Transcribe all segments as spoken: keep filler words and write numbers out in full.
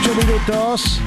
ocho minutos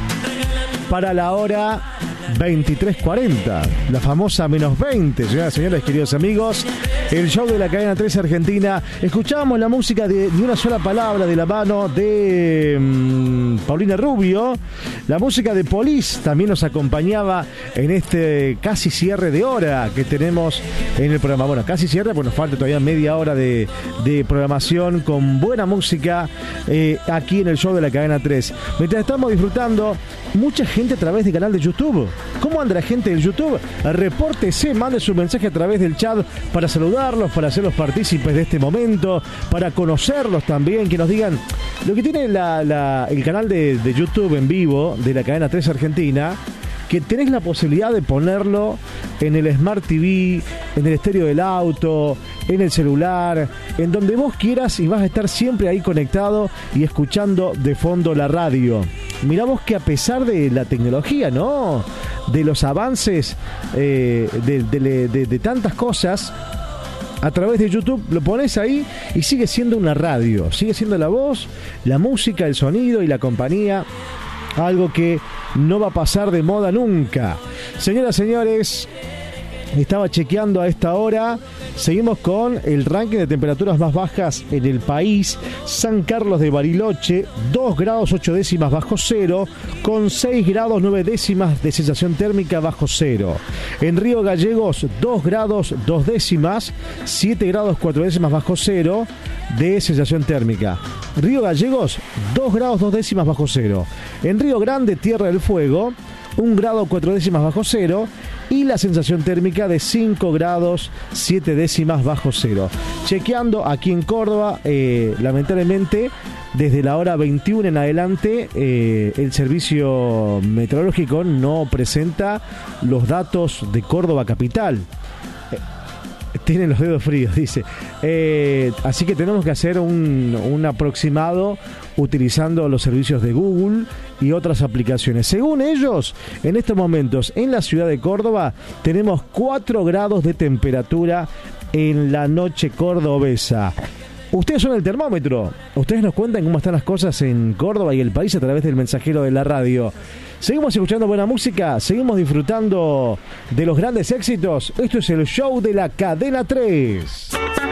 para la hora veintitrés cuarenta, la famosa menos veinte, señoras y señores, queridos amigos. El show de la cadena tres Argentina. Escuchábamos la música de, de una sola palabra de la mano de um, Paulina Rubio. La música de Police también nos acompañaba en este casi cierre de hora que tenemos en el programa. Bueno, casi cierre, pues nos falta todavía media hora de, de programación con buena música eh, aquí en el show de la cadena tres. Mientras estamos disfrutando, mucha gente a través del canal de YouTube. ¿Cómo anda la gente del YouTube? Repórtese, mande su mensaje a través del chat para saludarlos, para hacerlos partícipes de este momento, para conocerlos también, que nos digan lo que tiene la, la, el canal de, de YouTube en vivo de la cadena tres Argentina, que tenés la posibilidad de ponerlo en el Smart T V, en el estéreo del auto, en el celular, en donde vos quieras, y vas a estar siempre ahí conectado y escuchando de fondo la radio. Mirá vos que a pesar de la tecnología, ¿no?, de los avances, eh, de, de, de, de tantas cosas, a través de YouTube lo pones ahí y sigue siendo una radio, sigue siendo la voz, la música, el sonido y la compañía, algo que no va a pasar de moda nunca. Señoras, señores, estaba chequeando a esta hora. Seguimos con el ranking de temperaturas más bajas en el país. San Carlos de Bariloche, dos grados ocho décimas bajo cero, con seis grados nueve décimas de sensación térmica bajo cero. En Río Gallegos, dos grados dos décimas, siete grados cuatro décimas bajo cero de sensación térmica. Río Gallegos, dos grados dos décimas bajo cero. En Río Grande, Tierra del Fuego, un grado cuatro décimas bajo cero, y la sensación térmica de cinco grados siete décimas bajo cero. Chequeando aquí en Córdoba, eh, lamentablemente desde la hora veintiuna en adelante eh, el servicio meteorológico no presenta los datos de Córdoba capital. Tienen los dedos fríos, dice. Eh, así que tenemos que hacer un, un aproximado utilizando los servicios de Google y otras aplicaciones. Según ellos, en estos momentos en la ciudad de Córdoba tenemos cuatro grados de temperatura en la noche cordobesa. Ustedes son el termómetro. Ustedes nos cuentan cómo están las cosas en Córdoba y el país a través del mensajero de la radio. Seguimos escuchando buena música, seguimos disfrutando de los grandes éxitos. Esto es el show de la cadena tres.